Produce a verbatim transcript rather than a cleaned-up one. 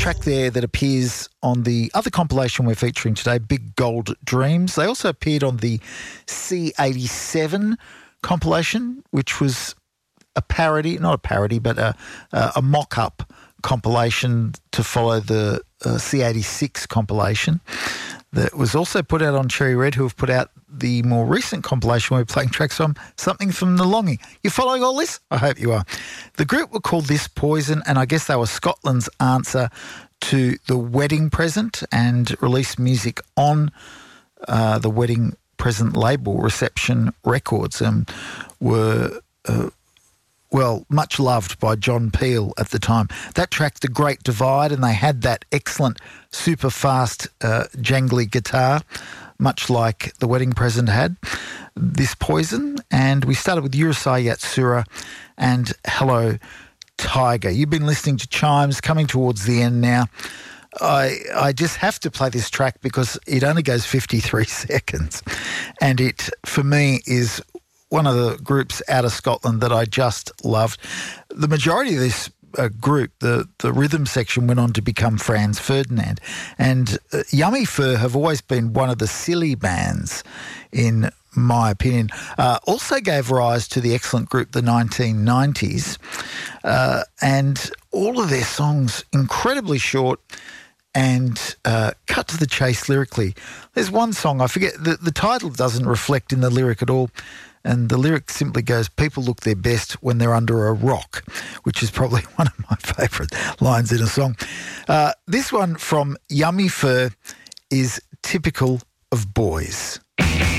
track there that appears on the other compilation we're featuring today, Big Gold Dreams. They also appeared on the C eighty-seven compilation, which was a parody, not a parody, but a, a, a mock-up compilation to follow the uh, C eighty-six compilation that was also put out on Cherry Red, who have put out the more recent compilation we're playing tracks from, Something from the Longing. You following all this? I hope you are. The group were called This Poison, and I guess they were Scotland's answer to The Wedding Present, and released music on uh, the Wedding Present label, Reception Records, and were... Uh, well, much loved by John Peel at the time. That track, The Great Divide, and they had that excellent, super fast, uh, jangly guitar, much like The Wedding Present had. This Poison, and we started with Urusei Yatsura and Hello Tiger. You've been listening to Chimes, coming towards the end now. I I just have to play this track because it only goes fifty-three seconds, and it, for me, is one of the groups out of Scotland that I just loved. The majority of this uh, group, the, the rhythm section, went on to become Franz Ferdinand. And uh, Yummy Fur have always been one of the silly bands, in my opinion. Uh, also gave rise to the excellent group, the nineteen nineties. Uh, and all of their songs, incredibly short and uh, cut to the chase lyrically. There's one song, I forget, the, the title doesn't reflect in the lyric at all. And the lyric simply goes, people look their best when they're under a rock, which is probably one of my favourite lines in a song. Uh, this one from Yummy Fur is typical of boys.